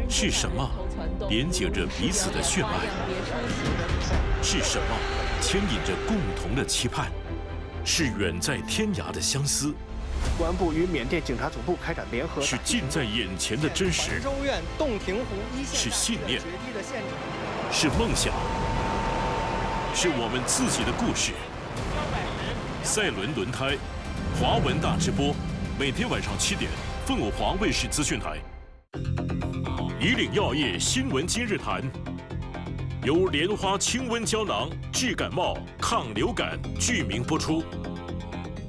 是什么连接着彼此的血脉？是什么牵引着共同的期盼？是远在天涯的相思？ 公安部与缅甸警察总部开展联合， 是近在眼前的真实？ 州院洞庭湖一线是信念？ 决堤的现场， 是梦想？是我们自己的故事。赛伦轮胎，华文大直播，每天晚上7点，凤凰卫视资讯台。以岭药业新闻今日谈，由莲花清瘟胶囊治感冒、抗流感剧名播出。